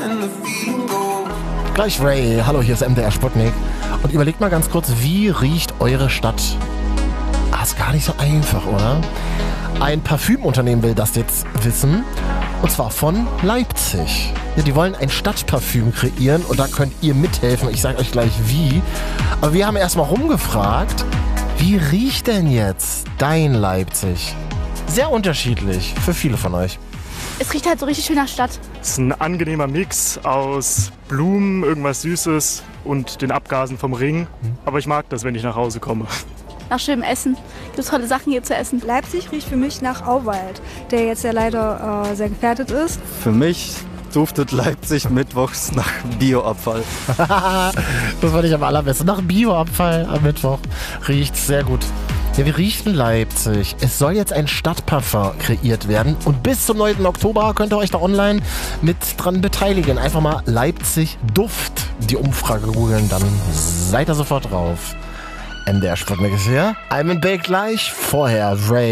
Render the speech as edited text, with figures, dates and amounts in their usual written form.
Gleich Ray. Hallo, hier ist MDR Sputnik. Und überlegt mal ganz kurz, wie riecht eure Stadt? Ist gar nicht so einfach, oder? Ein Parfümunternehmen will das jetzt wissen. Und zwar von Leipzig. Ja, die wollen ein Stadtparfüm kreieren und da könnt ihr mithelfen. Ich sage euch gleich wie. Aber wir haben erstmal rumgefragt, wie riecht denn jetzt dein Leipzig? Sehr unterschiedlich für viele von euch. Es riecht halt so richtig schön nach Stadt. Es ist ein angenehmer Mix aus Blumen, irgendwas Süßes und den Abgasen vom Ring. Aber ich mag das, wenn ich nach Hause komme. Nach schönem Essen. Gibt es tolle Sachen hier zu essen. Leipzig riecht für mich nach Auwald, der jetzt ja leider sehr gefährdet ist. Für mich duftet Leipzig mittwochs nach Bioabfall. Das fand ich am allerbesten. Nach Bioabfall am Mittwoch riecht's sehr gut. Ja, wie riecht denn Leipzig? Es soll jetzt ein Stadtparfum kreiert werden und bis zum 9. Oktober könnt ihr euch da online mit dran beteiligen. Einfach mal Leipzig Duft die Umfrage googeln, dann seid ihr sofort drauf. MDR Sputnik ist hier. I'm in Bake gleich. Vorher Ray.